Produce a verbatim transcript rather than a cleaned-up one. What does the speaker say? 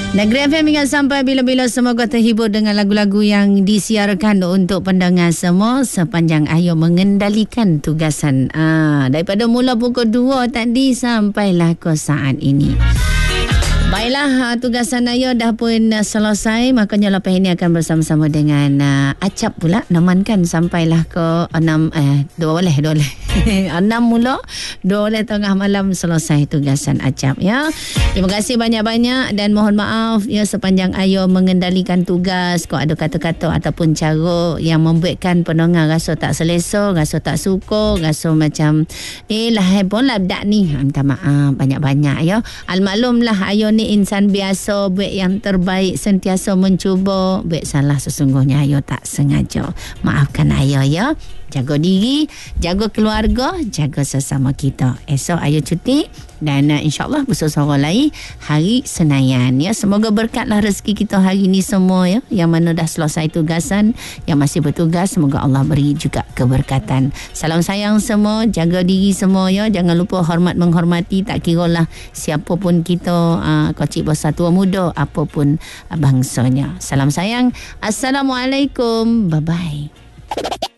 Negeri F M hingga sampai bila-bila, semoga terhibur dengan lagu-lagu yang disiarkan untuk pendengar semua sepanjang Ayu mengendalikan tugasan. Ah, daripada mula pukul dua tadi sampailah ke saat ini. Baiklah, tugasan Ayu dah pun selesai. Makanya lepas ini akan bersama-sama dengan uh, Acap pula. Namankan sampailah ke enam, eh, dua boleh, dua boleh. enam mula, dua boleh tengah malam selesai tugasan Acap, ya. Terima kasih banyak-banyak dan mohon maaf ya sepanjang Ayu mengendalikan tugas. Kau ada kata-kata ataupun cara yang membuatkan pendengar rasa tak selesa, rasa tak suka, rasa macam eh lah pun lah dak ni. Minta maaf banyak-banyak ya. Almaklumlah Ayu ni insan biasa, buat yang terbaik, sentiasa mencuba. Buat salah sesungguhnya Ayu tak sengaja. Maafkan Ayu ya. Jaga diri, jaga keluarga, jaga sesama kita. Esok Ayu cuti dan uh, insyaAllah bersama lain hari Senayan ya. Semoga berkatlah rezeki kita hari ni semua ya. Yang mana dah selesai tugasan, yang masih bertugas, semoga Allah beri juga keberkatan. Salam sayang semua, jaga diri semua ya. Jangan lupa hormat menghormati, tak kira lah siapa pun kita, uh, kecil besar tua muda, apapun uh, bangsanya. Salam sayang. Assalamualaikum. Bye bye.